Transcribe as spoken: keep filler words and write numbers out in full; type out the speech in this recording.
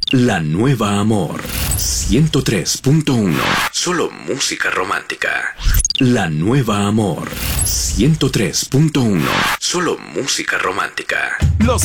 La Nueva Amor ciento tres punto uno. Solo música romántica. La Nueva Amor ciento tres punto uno. Solo música romántica. Los